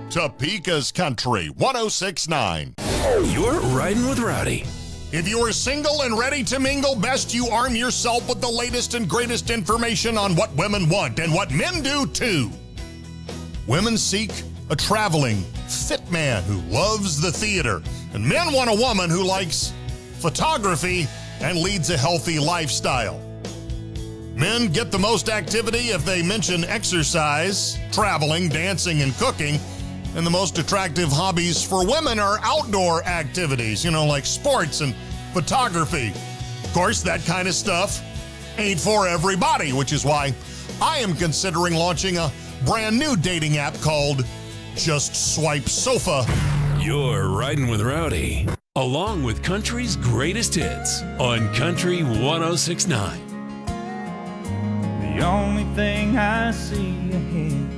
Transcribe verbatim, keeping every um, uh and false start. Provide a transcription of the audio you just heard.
Topeka's Country one oh six point nine. You're riding with Rowdy. If you are single and ready to mingle, best you arm yourself with the latest and greatest information on what women want and what men do too. Women seek a traveling, fit man who loves the theater, and men want a woman who likes photography and leads a healthy lifestyle. Men get the most activity if they mention exercise, traveling, dancing, and cooking. And the most attractive hobbies for women are outdoor activities, you know, like sports and photography. Of course, that kind of stuff ain't for everybody, which is why I am considering launching a brand new dating app called Just Swipe Sofa. You're riding with Rowdy, along with country's greatest hits on Country one oh six point nine. The only thing I see ahead